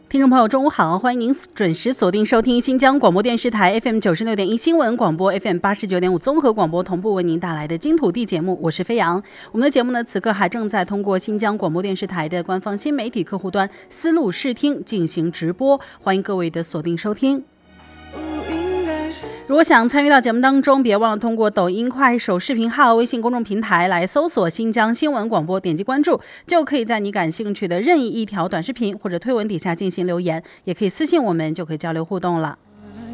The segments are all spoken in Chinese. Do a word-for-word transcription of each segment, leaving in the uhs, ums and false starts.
听众朋友中午好，欢迎您准时锁定收听新疆广播电视台 F M 九十六点一新闻广播 F M 八十九点五综合广播，同步为您带来的金土地节目，我是飞扬。我们的节目呢，此刻还正在通过新疆广播电视台的官方新媒体客户端思路视听进行直播，欢迎各位的锁定收听。如果想参与到节目当中，别忘了通过抖音、快手视频号、微信公众平台来搜索新疆新闻广播，点击关注，就可以在你感兴趣的任意一条短视频或者推文底下进行留言，也可以私信我们，就可以交流互动了。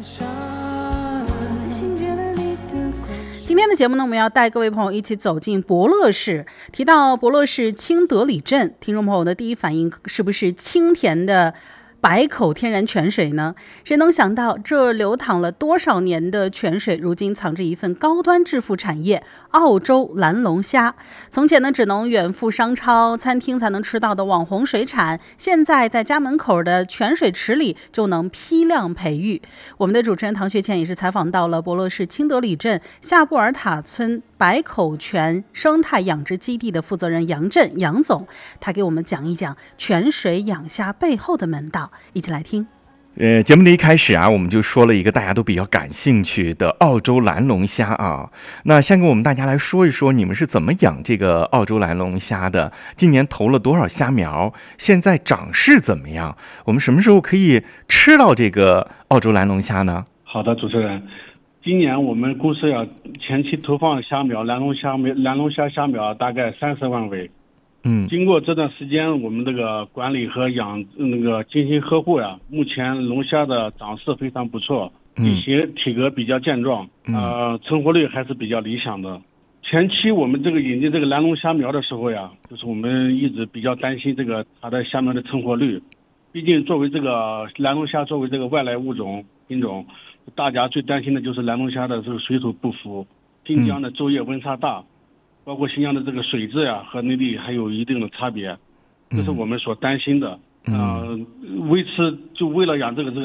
今天的节目呢，我们要带各位朋友一起走进博乐市。提到博乐市清德里镇，听众朋友的第一反应是不是清甜的百口天然泉水呢？谁能想到这流淌了多少年的泉水，如今藏着一份高端致富产业——澳洲蓝龙虾。从前呢，只能远赴商超、餐厅才能吃到的网红水产，现在在家门口的泉水池里就能批量培育。我们的主持人唐学倩也是采访到了博乐市清德里镇夏布尔塔村百口泉生态养殖基地的负责人杨震杨总，他给我们讲一讲泉水养虾背后的门道，一起来听。 呃，节目的一开始啊，我们就说了一个大家都比较感兴趣的澳洲蓝龙虾啊。那先给我们大家来说一说，你们是怎么养这个澳洲蓝龙虾的？今年投了多少虾苗？现在长势怎么样？我们什么时候可以吃到这个澳洲蓝龙虾呢？ 好的，主持人。今年我们公司要前期投放虾苗，蓝龙虾苗、蓝龙虾虾苗大概三十万尾。 嗯， 经过这段时间，我们这个管理和养那个精心呵护呀，目前龙虾的长势非常不错，体型体格比较健壮，呃，成活率还是比较理想的。前期我们这个引进这个蓝龙虾苗的时候呀，就是我们一直比较担心这个它的虾苗的成活率，毕竟作为这个蓝龙虾作为这个外来物种品种，大家最担心的就是蓝龙虾的这个水土不服，新疆的昼夜温差大。包括新疆的这个水质呀、啊、和内地还有一定的差别，这是我们所担心的。呃，维持就为了养这个这个